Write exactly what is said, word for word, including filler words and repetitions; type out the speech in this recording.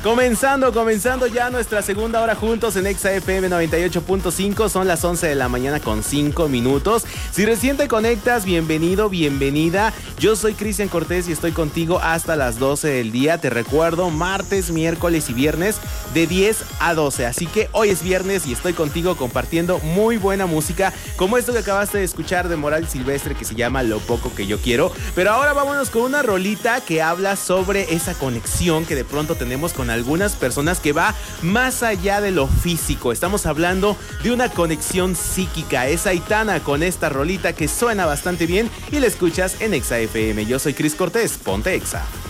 Comenzando, comenzando ya nuestra segunda hora juntos en Exa F M noventa y ocho punto cinco. Son las once de la mañana con cinco minutos. Si recién te conectas, bienvenido, bienvenida. Yo soy Cristian Cortés y estoy contigo hasta las doce del día. Te recuerdo, martes, miércoles y viernes de diez a doce. Así que hoy es viernes y estoy contigo compartiendo muy buena música, como esto que acabaste de escuchar de Moral Silvestre, que se llama Lo Poco Que Yo Quiero. Pero ahora vámonos con una rolita que habla sobre esa conexión que de pronto tenemos con algunas personas que va más allá de lo físico. Estamos hablando de una conexión psíquica. Es Aitana con esta rolita que suena bastante bien y la escuchas en Exa F M. Yo soy Cris Cortés, ponte Exa.